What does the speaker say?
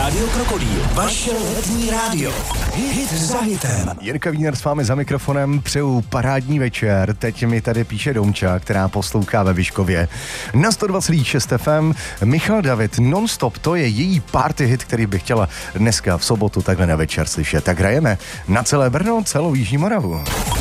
Rádio Krokodýl, vaše letní rádio. Hit za hitem. Jirka Wiener s vámi za mikrofonem, přeju parádní večer. Teď mi tady píše Domča, která poslouchá ve Vyškově. Na 102,6 FM Michal David Non-stop, to je její party hit, který bych chtěla dneska v sobotu takhle na večer slyšet. Tak hrajeme na celé Brno, celou Jižní Moravu.